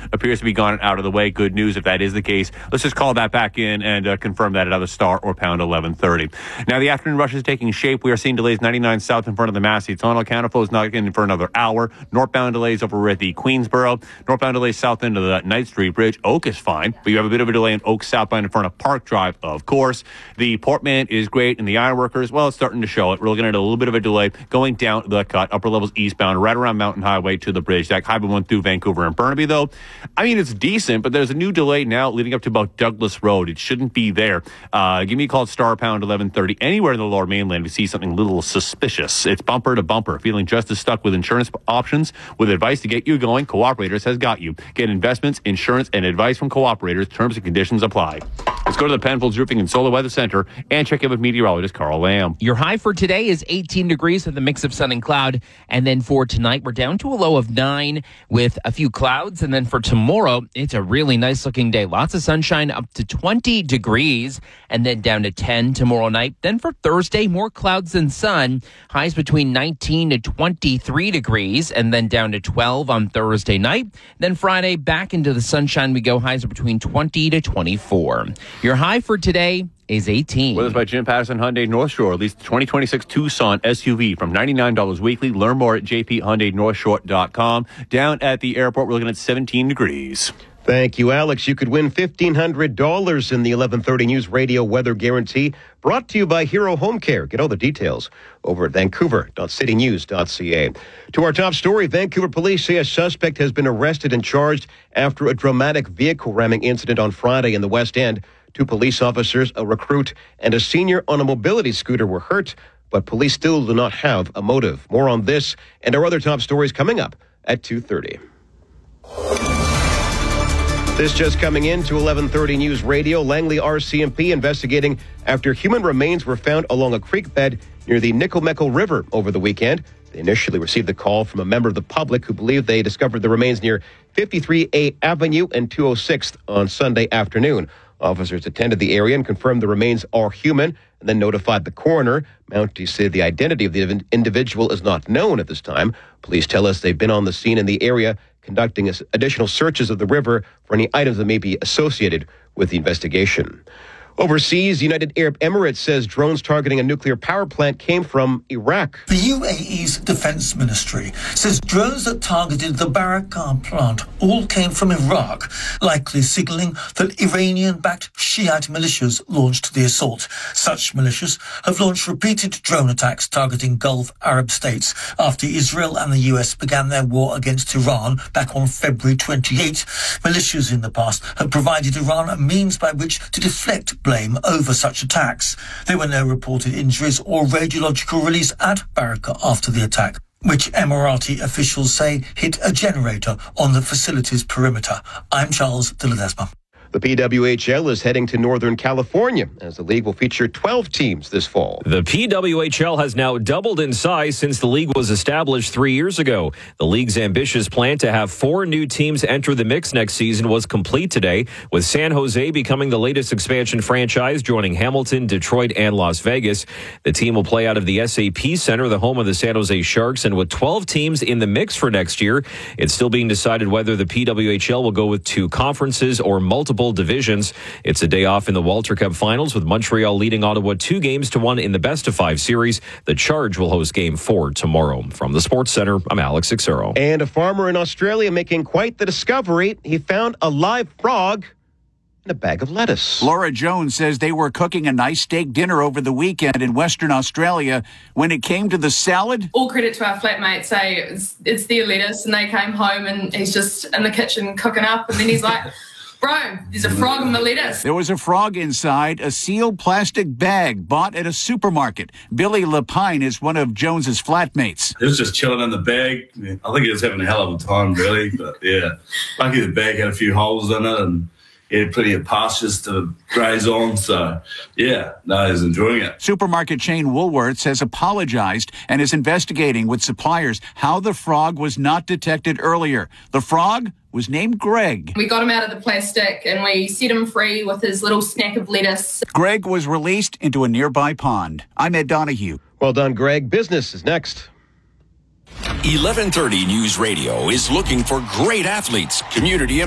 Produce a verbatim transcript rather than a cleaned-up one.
appears to be gone out of the way. Good news if that is the case. Let's just call that back in and uh, confirm that at either star or pound eleven thirty. Now, the afternoon rush is taking shape. We are seeing delays ninety-nine south in front of the Massey Tunnel. Counterflow is not in for another hour. Northbound delays over at the Queensboro. Northbound delays south into the Knight Street Bridge. Oak is fine, but you have a bit of a delay in Oak southbound in front of Park Drive, of course. The Portman is great, and the Ironworkers, well, it's starting to show it. We're looking at a little bit of a delay going down the cut, upper levels eastbound, right around Mountain Highway to the bridge. That Highway one through Vancouver and Burnaby, though, I mean, it's decent, but there's a new delay now leading up to about Douglas Road. It shouldn't be there. Uh, give me a call at star pound eleven thirty. Anywhere in the Lower Mainland, if you see something a little suspicious. It's bumper to bumper. Feeling just as stuck with insurance options? With advice to get you going, Cooperators has got you. Get investments, insurance, and advice from Cooperators. Terms and conditions apply. Let's go to the Penfolds Roofing and Solar Weather Center and check in with meteorologist Carl Lamb. Your high for today is eighteen degrees with a mix of sun and cloud. And then for tonight, we're down to a low of nine with a few clouds. And then for tomorrow, it's a really nice looking day. Lots of sunshine, up to twenty degrees, and then down to ten tomorrow night. Then for Thursday, more clouds than sun. Highs between nineteen to twenty-three degrees, and then down to twelve on Thursday night. Then Friday, back into the sunshine we go. Highs are between twenty to twenty-four. Your high for today is eighteen. With us by Jim Patterson Hyundai North Shore. At least twenty twenty-six Tucson S U V from ninety-nine dollars weekly. Learn more at j p hyundai north shore dot com. Down at the airport, we're looking at seventeen degrees. Thank you, Alex. You could win fifteen hundred dollars in the eleven thirty News Radio Weather Guarantee, brought to you by Hero Home Care. Get all the details over at vancouver dot city news dot c a. To our top story, Vancouver police say a suspect has been arrested and charged after a dramatic vehicle ramming incident on Friday in the West End. Two police officers, a recruit, and a senior on a mobility scooter were hurt, but police still do not have a motive. More on this and our other top stories coming up at two thirty. This just coming in to eleven thirty News Radio. Langley R C M P investigating after human remains were found along a creek bed near the Nickelmeckle River over the weekend. They initially received the call from a member of the public who believed they discovered the remains near fifty-three A Avenue and two oh sixth on Sunday afternoon. Officers attended the area and confirmed the remains are human and then notified the coroner. Mounties say the identity of the individual is not known at this time. Police tell us they've been on the scene in the area conducting additional searches of the river for any items that may be associated with the investigation. Overseas, United Arab Emirates says drones targeting a nuclear power plant came from Iraq. The U A E's Defense Ministry says drones that targeted the Barakah plant all came from Iraq, likely signaling that Iranian-backed Shiite militias launched the assault. Such militias have launched repeated drone attacks targeting Gulf Arab states after Israel and the U S began their war against Iran back on February twenty-eighth. Militias in the past have provided Iran a means by which to deflect blame over such attacks. There were no reported injuries or radiological release at Barakah after the attack, which Emirati officials say hit a generator on the facility's perimeter. I'm Charles de Ledesma. The P W H L is heading to Northern California as the league will feature twelve teams this fall. The P W H L has now doubled in size since the league was established three years ago. The league's ambitious plan to have four new teams enter the mix next season was complete today, with San Jose becoming the latest expansion franchise, joining Hamilton, Detroit, and Las Vegas. The team will play out of the S A P Center, the home of the San Jose Sharks, and with twelve teams in the mix for next year, it's still being decided whether the P W H L will go with two conferences or multiple divisions. It's a day off in the Walter Cup finals, with Montreal leading Ottawa two games to one in the best of five series. The Charge will host game four tomorrow. From the Sports Center, I'm Alex Xero. And a farmer in Australia making quite the discovery. He found a live frog in a bag of lettuce. Laura Jones says they were cooking a nice steak dinner over the weekend in Western Australia. When it came to the salad, all credit to our flatmate, say it's, it's their lettuce, and they came home and he's just in the kitchen cooking up, and then he's like, bro, there's a frog in the lettuce. There was a frog inside a sealed plastic bag bought at a supermarket. Billy Lapine is one of Jones's flatmates. It was just chilling in the bag. I think he was having a hell of a time, really. But yeah, lucky the bag had a few holes in it, and he had plenty of pastures to graze on. So yeah, no, he was enjoying it. Supermarket chain Woolworths has apologized and is investigating with suppliers how the frog was not detected earlier. The frog was named Greg. We got him out of the plastic and we set him free with his little snack of lettuce. Greg was released into a nearby pond. I'm Ed Donahue. Well done, Greg. Business is next. eleven thirty News Radio is looking for great athletes, community